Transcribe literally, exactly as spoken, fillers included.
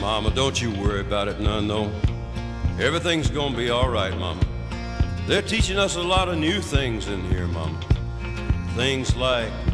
Mama, don't you worry about it none, no. Everything's gonna be all right, Mama. They're teaching us a lot of new things in here, Mama. Things like